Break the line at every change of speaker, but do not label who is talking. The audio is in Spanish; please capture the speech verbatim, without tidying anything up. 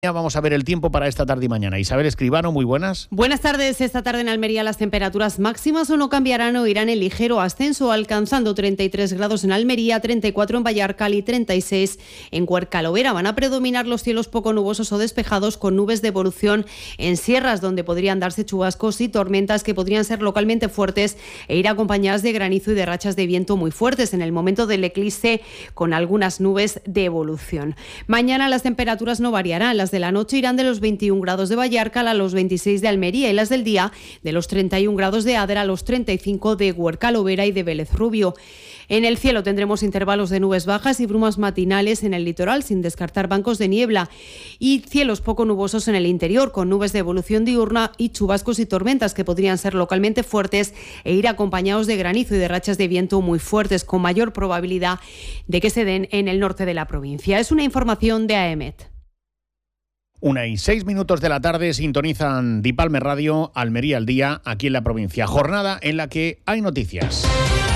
Vamos a ver el tiempo para esta tarde y mañana. Isabel Escribano, muy buenas.
Buenas tardes. Esta tarde en Almería las temperaturas máximas o no cambiarán o irán en ligero ascenso, alcanzando treinta y tres grados en Almería, treinta y cuatro en Vallarcal y treinta y seis en Cuercalovera. Van a predominar los cielos poco nubosos o despejados con nubes de evolución en sierras, donde podrían darse chubascos y tormentas que podrían ser localmente fuertes e ir acompañadas de granizo y de rachas de viento muy fuertes en el momento del eclipse, con algunas nubes de evolución. Mañana las temperaturas no variarán. Las de la noche irán de los veintiún grados de Vallarcal a los veintiséis de Almería y las del día de los treinta y un grados de Adra a los treinta y cinco de Huercalovera y de Vélez Rubio. En el cielo tendremos intervalos de nubes bajas y brumas matinales en el litoral, sin descartar bancos de niebla, y cielos poco nubosos en el interior, con nubes de evolución diurna y chubascos y tormentas que podrían ser localmente fuertes e ir acompañados de granizo y de rachas de viento muy fuertes, con mayor probabilidad de que se den en el norte de la provincia. Es una información de A E M E T.
Una y seis minutos de la tarde sintonizan Dipalme Radio, Almería al día, aquí en la provincia. Jornada en la que hay noticias.